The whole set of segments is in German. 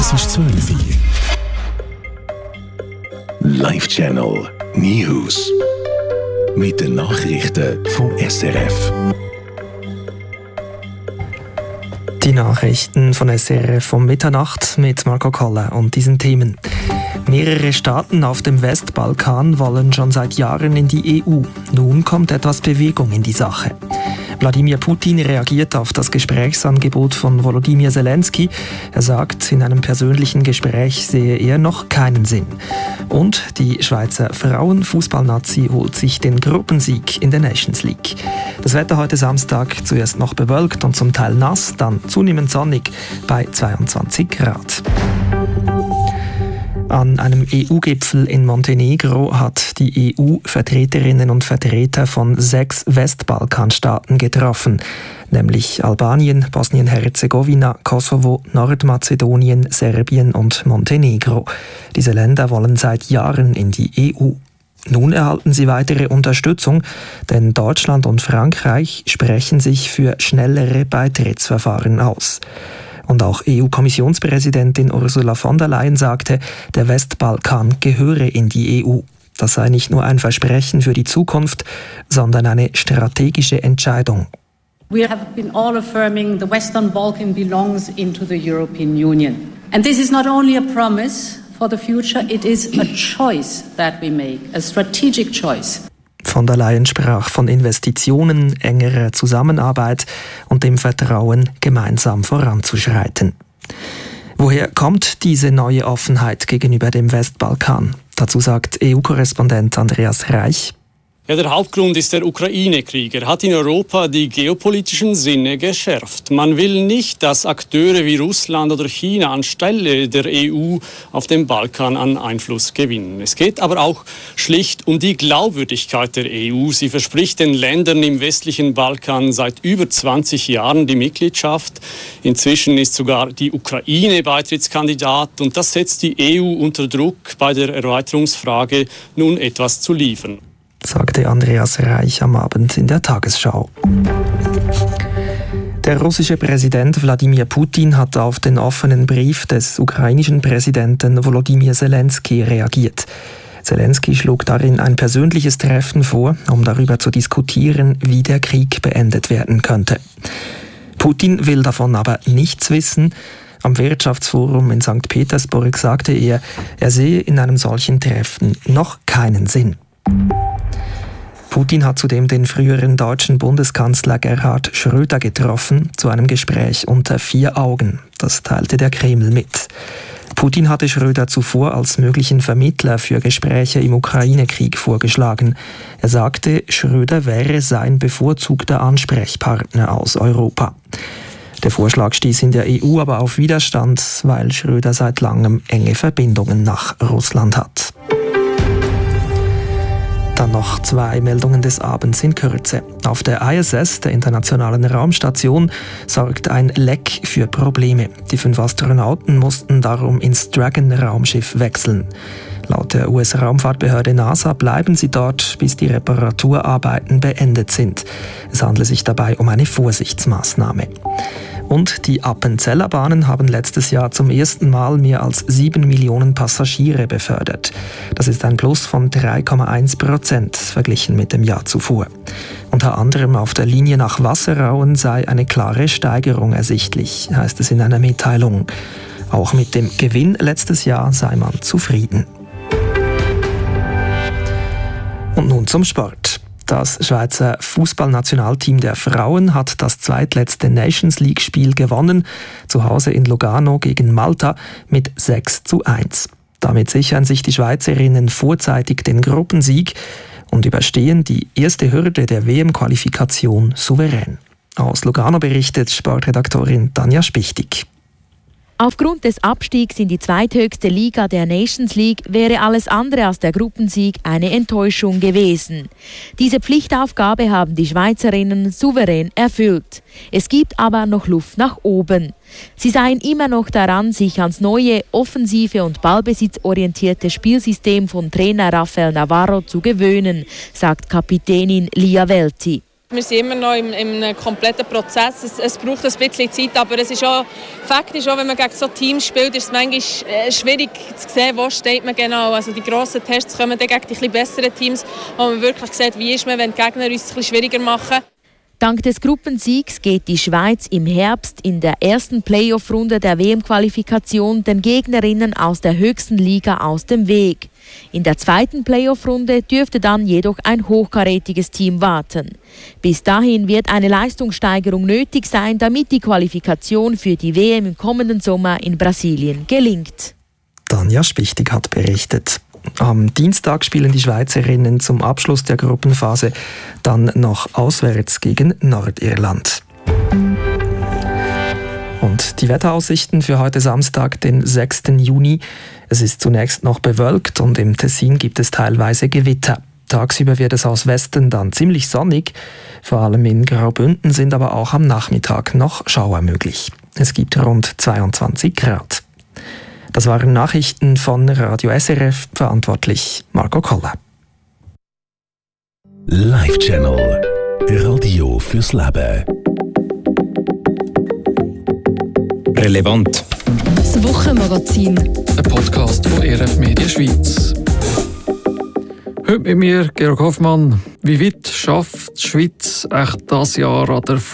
Es ist 12 Uhr. Live-Channel News. Mit den Nachrichten vom SRF. Die Nachrichten von SRF um Mitternacht mit Marco Koller und diesen Themen. Mehrere Staaten auf dem Westbalkan wollen schon seit Jahren in die EU. Nun kommt etwas Bewegung in die Sache. Wladimir Putin reagiert auf das Gesprächsangebot von Volodymyr Zelensky. Er sagt, in einem persönlichen Gespräch sehe er noch keinen Sinn. Und die Schweizer Frauenfußballnazi holt sich den Gruppensieg in der Nations League. Das Wetter heute Samstag zuerst noch bewölkt und zum Teil nass, dann zunehmend sonnig bei 22 Grad. An einem EU-Gipfel in Montenegro hat die EU Vertreterinnen und Vertreter von 6 Westbalkanstaaten getroffen, nämlich Albanien, Bosnien-Herzegowina, Kosovo, Nordmazedonien, Serbien und Montenegro. Diese Länder wollen seit Jahren in die EU. Nun erhalten sie weitere Unterstützung, denn Deutschland und Frankreich sprechen sich für schnellere Beitrittsverfahren aus. Und auch EU-Kommissionspräsidentin Ursula von der Leyen sagte, der Westbalkan gehöre in die EU. Das sei nicht nur ein Versprechen für die Zukunft, sondern eine strategische Entscheidung. We have been all affirming the Western Balkan belongs into the European Union. And this is not only a promise for the future, it is a choice that we make, a strategic choice. Von der Leyen sprach von Investitionen, engerer Zusammenarbeit und dem Vertrauen, gemeinsam voranzuschreiten. Woher kommt diese neue Offenheit gegenüber dem Westbalkan? Dazu sagt EU-Korrespondent Andreas Reich. Ja, der Hauptgrund ist der Ukraine-Krieg. Er hat in Europa die geopolitischen Sinne geschärft. Man will nicht, dass Akteure wie Russland oder China anstelle der EU auf dem Balkan an Einfluss gewinnen. Es geht aber auch schlicht um die Glaubwürdigkeit der EU. Sie verspricht den Ländern im westlichen Balkan seit über 20 Jahren die Mitgliedschaft. Inzwischen ist sogar die Ukraine Beitrittskandidat und das setzt die EU unter Druck, bei der Erweiterungsfrage nun etwas zu liefern, sagte Andreas Reich am Abend in der Tagesschau. Der russische Präsident Wladimir Putin hat auf den offenen Brief des ukrainischen Präsidenten Volodymyr Zelensky reagiert. Zelensky schlug darin ein persönliches Treffen vor, um darüber zu diskutieren, wie der Krieg beendet werden könnte. Putin will davon aber nichts wissen. Am Wirtschaftsforum in St. Petersburg sagte er sehe in einem solchen Treffen noch keinen Sinn. Putin hat zudem den früheren deutschen Bundeskanzler Gerhard Schröder getroffen, zu einem Gespräch unter 4 Augen. Das teilte der Kreml mit. Putin hatte Schröder zuvor als möglichen Vermittler für Gespräche im Ukraine-Krieg vorgeschlagen. Er sagte, Schröder wäre sein bevorzugter Ansprechpartner aus Europa. Der Vorschlag stieß in der EU aber auf Widerstand, weil Schröder seit langem enge Verbindungen nach Russland hat. Dann noch 2 Meldungen des Abends in Kürze. Auf der ISS, der Internationalen Raumstation, sorgt ein Leck für Probleme. Die 5 Astronauten mussten darum ins Dragon-Raumschiff wechseln. Laut der US-Raumfahrtbehörde NASA bleiben sie dort, bis die Reparaturarbeiten beendet sind. Es handelt sich dabei um eine Vorsichtsmaßnahme. Und die Appenzeller Bahnen haben letztes Jahr zum ersten Mal mehr als 7 Millionen Passagiere befördert. Das ist ein Plus von 3,1% verglichen mit dem Jahr zuvor. Unter anderem auf der Linie nach Wasserauen sei eine klare Steigerung ersichtlich, heißt es in einer Mitteilung. Auch mit dem Gewinn letztes Jahr sei man zufrieden. Und nun zum Sport. Das Schweizer Fußballnationalteam der Frauen hat das zweitletzte Nations League-Spiel gewonnen, zu Hause in Lugano gegen Malta mit 6:1. Damit sichern sich die Schweizerinnen vorzeitig den Gruppensieg und überstehen die erste Hürde der WM-Qualifikation souverän. Aus Lugano berichtet Sportredaktorin Tanja Spichtig. Aufgrund des Abstiegs in die zweithöchste Liga der Nations League wäre alles andere als der Gruppensieg eine Enttäuschung gewesen. Diese Pflichtaufgabe haben die Schweizerinnen souverän erfüllt. Es gibt aber noch Luft nach oben. Sie seien immer noch daran, sich ans neue, offensive und ballbesitzorientierte Spielsystem von Trainer Rafael Navarro zu gewöhnen, sagt Kapitänin Lia Welti. Wir sind immer noch im kompletten Prozess. Es braucht ein bisschen Zeit, aber es ist auch, Fakt ist auch, wenn man gegen so Teams spielt, ist es manchmal schwierig zu sehen, wo steht man genau. Also die grossen Tests kommen dann gegen die etwas besseren Teams, wo man wirklich sieht, wie ist man, wenn die Gegner uns es ein bisschen schwieriger machen. Dank des Gruppensiegs geht die Schweiz im Herbst in der ersten Playoff-Runde der WM-Qualifikation den Gegnerinnen aus der höchsten Liga aus dem Weg. In der zweiten Playoff-Runde dürfte dann jedoch ein hochkarätiges Team warten. Bis dahin wird eine Leistungssteigerung nötig sein, damit die Qualifikation für die WM im kommenden Sommer in Brasilien gelingt. Tanja Spichtig hat berichtet. Am Dienstag spielen die Schweizerinnen zum Abschluss der Gruppenphase dann noch auswärts gegen Nordirland. Und die Wetteraussichten für heute Samstag, den 6. Juni. Es ist zunächst noch bewölkt und im Tessin gibt es teilweise Gewitter. Tagsüber wird es aus Westen dann ziemlich sonnig. Vor allem in Graubünden sind aber auch am Nachmittag noch Schauer möglich. Es gibt rund 22 Grad. Das waren Nachrichten von Radio SRF, verantwortlich Marco Koller. Live Channel. Radio fürs Leben. Relevant. Das Wochenmagazin. Ein Podcast von RF Media Schweiz. Heute mit mir, Georg Hoffmann. Wie weit schafft die Schweiz echt dieses Jahr an der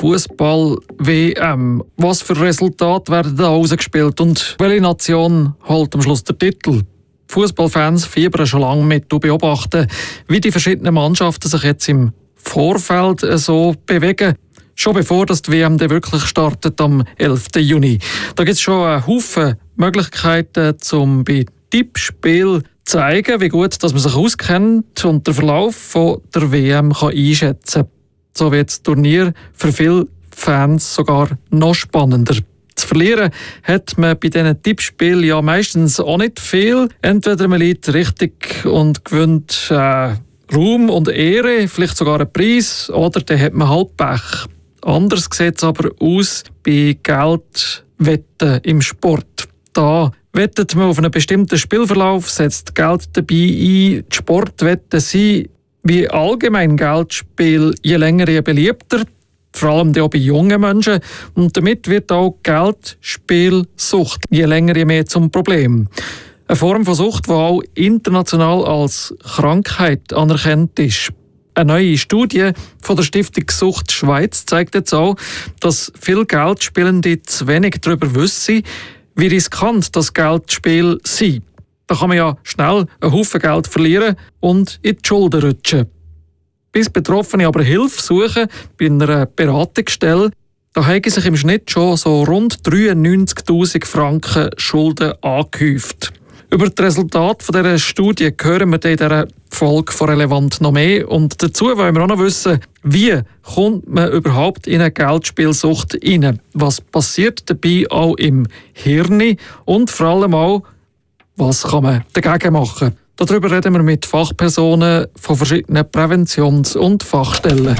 Fußball-WM? Was für Resultate werden da ausgespielt und welche Nation holt am Schluss den Titel? Fußballfans fiebern schon lange mit und beobachten, wie die verschiedenen Mannschaften sich jetzt im Vorfeld so bewegen. Schon bevor das die WM dann wirklich startet am 11. Juni. Da gibt es schon einen Haufen Möglichkeiten, um bei Tippspielen zeigen, wie gut dass man sich auskennt und den Verlauf von der WM kann einschätzen kann. So wird das Turnier für viele Fans sogar noch spannender. Zu verlieren hat man bei diesen Tippspielen ja meistens auch nicht viel. Entweder man liegt richtig und gewinnt Ruhm und Ehre, vielleicht sogar einen Preis, oder dann hat man halt Pech. Anders sieht es aber aus bei Geldwetten im Sport. Da wettet man auf einen bestimmten Spielverlauf, setzt Geld dabei ein. Die Sportwetten sind wie allgemein Geldspiel je länger je beliebter, vor allem auch bei jungen Menschen. Und damit wird auch Geldspielsucht je länger je mehr zum Problem. Eine Form von Sucht, die auch international als Krankheit anerkannt ist. Eine neue Studie von der Stiftung Sucht Schweiz zeigt jetzt auch, dass viele Geldspielende zu wenig darüber wissen, wie riskant das Geldspiel sei. Da kann man ja schnell einen Haufen Geld verlieren und in die Schulden rutschen. Bis Betroffene aber Hilfe suchen bei einer Beratungsstelle, da haben sich im Schnitt schon so rund 93'000 Franken Schulden angehäuft. Über das Resultat dieser Studie hören wir in dieser Folge von Relevant noch mehr. Und dazu wollen wir auch noch wissen, wie kommt man überhaupt in eine Geldspielsucht rein? Was passiert dabei auch im Hirn? Und vor allem auch, was kann man dagegen machen? Darüber reden wir mit Fachpersonen von verschiedenen Präventions- und Fachstellen.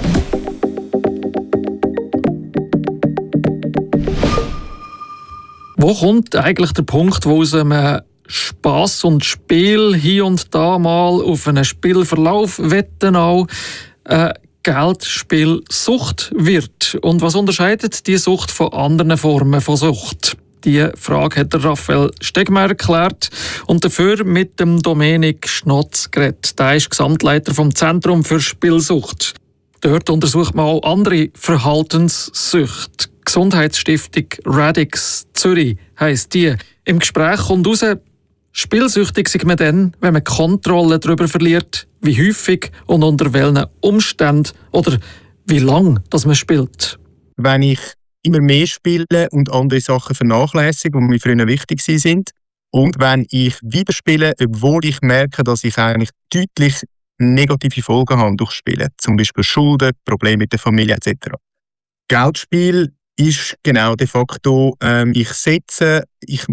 Wo kommt eigentlich der Punkt, wo aus einem Spass und Spiel hier und da mal auf einen Spielverlauf wetten auch Geldspielsucht wird? Und was unterscheidet die Sucht von anderen Formen von Sucht? Die Frage hat der Raphael Stegmeier erklärt und dafür mit dem Dominik Schnotz geredet. Der ist Gesamtleiter vom Zentrum für Spielsucht. Dort untersucht man auch andere Verhaltenssüchte. Gesundheitsstiftung Radix Zürich heisst die. Im Gespräch kommt raus, spielsüchtig ist man dann, wenn man Kontrolle darüber verliert, wie häufig und unter welchen Umständen oder wie lang dass man spielt. Wenn ich immer mehr spiele und andere Sachen vernachlässige, die mir früher wichtig sind, und wenn ich wieder spiele, obwohl ich merke, dass ich eigentlich deutlich negative Folgen habe durch Spielen, zum Beispiel Schulden, Probleme mit der Familie etc. Geldspiel ist genau de facto, ich